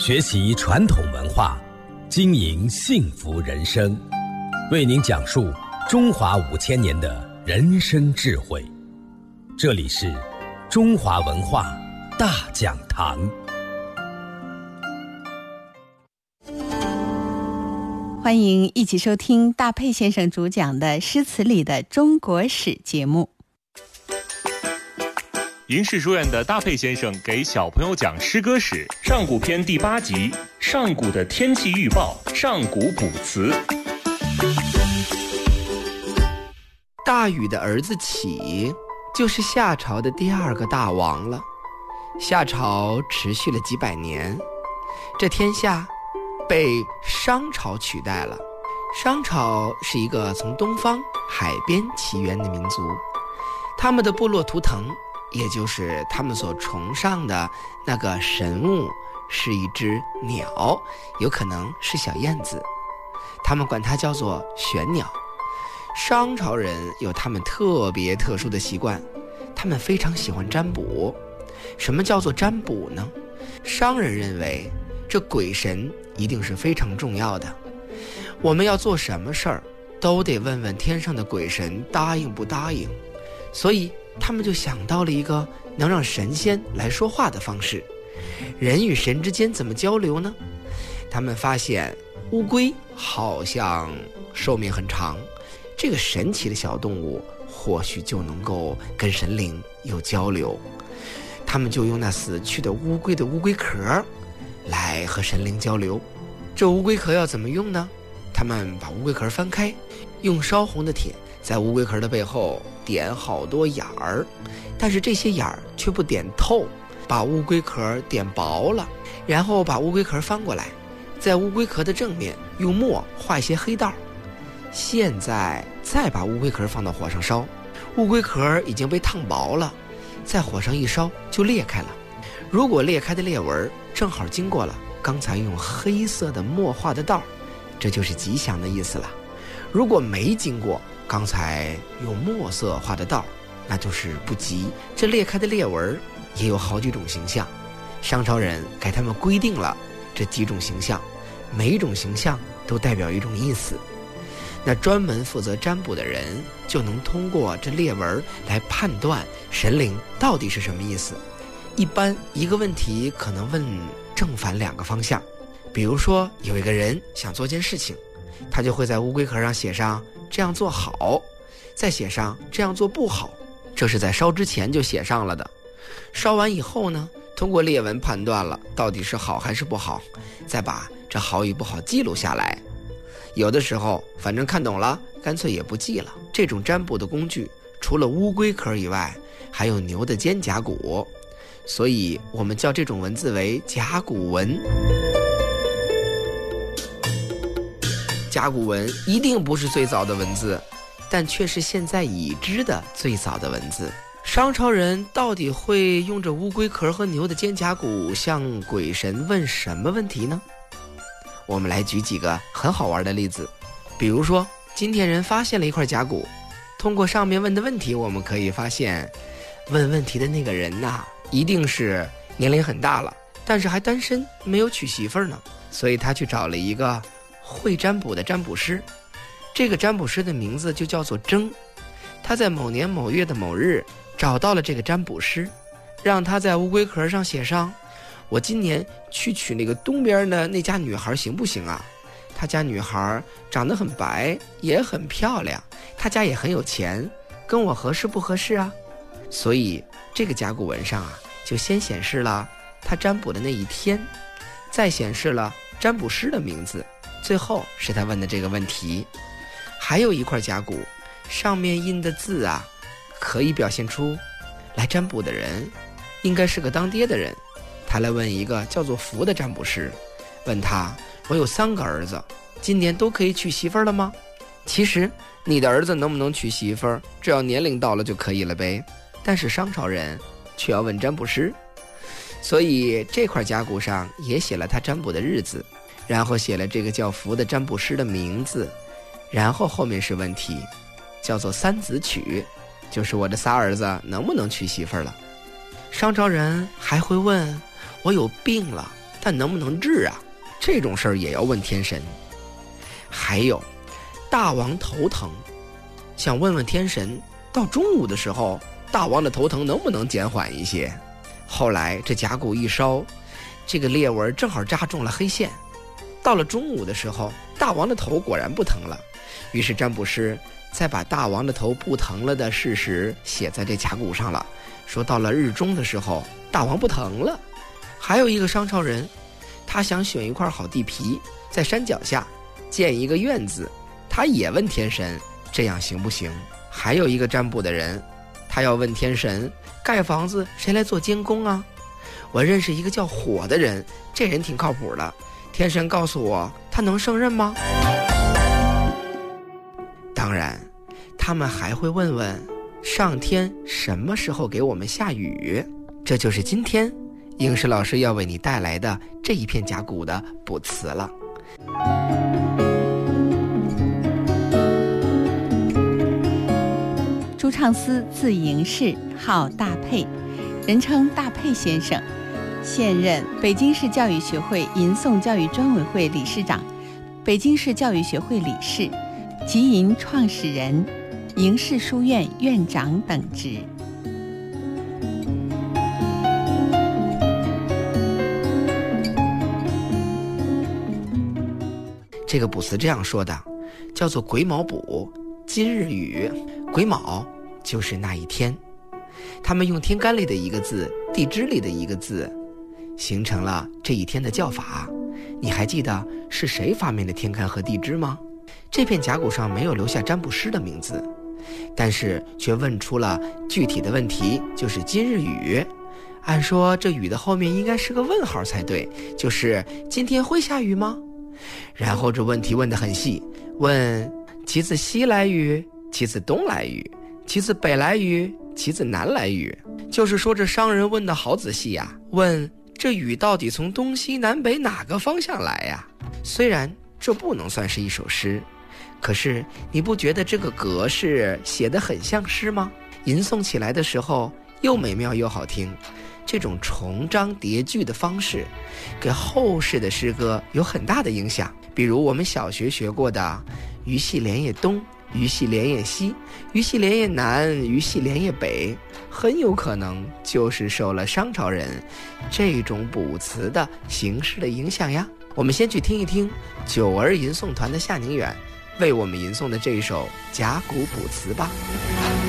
学习传统文化，经营幸福人生，为您讲述中华5000年的人生智慧。这里是中华文化大讲堂。 欢迎一起收听大佩先生主讲的诗词里的中国史节目。 营市书院的大佩先生给小朋友讲诗歌史，上古篇第8集，上古的天气预报，上古卜辞。 大禹的儿子启就是夏朝的第2个大王了。夏朝持续了几百年，这天下被商朝取代了。商朝是一个从东方海边起源的民族，他们的部落图腾，也就是他们所崇尚的那个神物，是一只鸟，有可能是小燕子，他们管它叫做玄鸟。商朝人有他们特殊的习惯，他们非常喜欢占卜。什么叫做占卜呢？商人认为这鬼神一定是非常重要的，我们要做什么事儿都得问问天上的鬼神答应不答应，所以他们就想到了一个能让神仙来说话的方式。人与神之间怎么交流呢？他们发现乌龟好像寿命很长，这个神奇的小动物或许就能够跟神灵有交流。他们就用那死去的乌龟的乌龟壳来和神灵交流。这乌龟壳要怎么用呢？他们把乌龟壳翻开，用烧红的铁在乌龟壳的背后点好多眼儿，但是这些眼儿却不点透，把乌龟壳点薄了，然后把乌龟壳翻过来，在乌龟壳的正面用墨画一些黑道。现在再把乌龟壳放到火上烧，乌龟壳已经被烫薄了，在火上一烧就裂开了。如果裂开的裂纹正好经过了刚才用黑色的墨画的道，这就是吉祥的意思了。如果没经过刚才用墨色画的道，那就是不吉。这裂开的裂纹也有好几种形象，商朝人给他们规定了这几种形象，每一种形象都代表一种意思。那专门负责占卜的人就能通过这裂纹来判断神灵到底是什么意思。一般一个问题可能问正反2个方向，比如说有一个人想做件事情，他就会在乌龟壳上写上这样做好，再写上这样做不好，这是在烧之前就写上了的。烧完以后呢，通过裂纹判断了到底是好还是不好，再把这好与不好记录下来。有的时候反正看懂了，干脆也不记了。这种占卜的工具除了乌龟壳以外，还有牛的肩胛骨，所以我们叫这种文字为甲骨文。甲骨文一定不是最早的文字，但却是现在已知的最早的文字。商朝人到底会用着乌龟壳和牛的肩胛骨向鬼神问什么问题呢？我们来举几个很好玩的例子。比如说今天人发现了一块甲骨，通过上面问的问题，我们可以发现问问题的那个人呐，一定是年龄很大了，但是还单身，没有娶媳妇儿呢，所以他去找了一个会占卜的占卜师。这个占卜师的名字就叫做征。他在某年某月的某日找到了这个占卜师，让他在乌龟壳上写上我今年去娶那个东边的那家女孩行不行啊？他家女孩长得很白，也很漂亮，他家也很有钱，跟我合适不合适啊？所以这个甲骨文上啊，就先显示了他占卜的那一天，再显示了占卜师的名字，最后是他问的这个问题。还有一块甲骨，上面印的字啊，可以表现出来占卜的人应该是个当爹的人。他来问一个叫做福的占卜师，问他我有3个儿子，今年都可以娶媳妇儿了吗？其实你的儿子能不能娶媳妇儿，只要年龄到了就可以了呗。但是商朝人却要问占卜师，所以这块甲骨上也写了他占卜的日子，然后写了这个叫福的占卜师的名字，然后后面是问题，叫做3子娶，就是我这仨儿子能不能娶媳妇儿了。商朝人还会问，我有病了， 但能不能治啊？这种事儿也要问天神。还有，大王头疼，想问问天神，到中午的时候，大王的头疼能不能减缓一些？后来这甲骨一烧，这个裂纹正好扎中了黑线。到了中午的时候，大王的头果然不疼了。于是占卜师再把大王的头不疼了的事实写在这甲骨上了，说到了日中的时候，大王不疼了。还有一个商朝人，他想选一块好地皮，在山脚下建一个院子，他也问天神这样行不行。还有一个占卜的人，他要问天神，盖房子谁来做监工啊？我认识一个叫火的人，这人挺靠谱的，天神告诉我他能胜任吗？当然，他们还会问问上天什么时候给我们下雨。这就是今天应试老师要为你带来的这一片甲骨的卜辞了。 朱畅思字寅士，号大佩，人称大佩先生，现任北京市教育学会吟诵教育专委会理事长、北京市教育学会理事、集吟创始人、迎士书院院长等职。 这个卜辞这样说的，叫做癸卯卜，今日雨。癸卯就是那一天，他们用天干里的一个字，地支里的一个字，形成了这一天的叫法。你还记得是谁发明的天干和地支吗？这片甲骨上没有留下占卜师的名字，但是却问出了具体的问题，就是今日雨。按说这雨的后面应该是个问号才对，就是今天会下雨吗？然后这问题问得很细，问其自西来雨，其自东来雨，其自北来雨，其自南来雨。就是说这商人问得好仔细呀，问这雨到底从东西南北哪个方向来呀？虽然这不能算是一首诗，可是你不觉得这个格式写得很像诗吗？吟诵起来的时候又美妙又好听。这种重章叠句的方式给后世的诗歌有很大的影响。比如我们小学学过的鱼戏莲叶东，鱼戏莲叶西，鱼戏莲叶南，鱼戏莲叶北，很有可能就是受了商朝人这种卜辞的形式的影响呀。我们先去听一听九儿吟诵团的夏宁远为我们吟诵的这一首甲骨卜辞吧。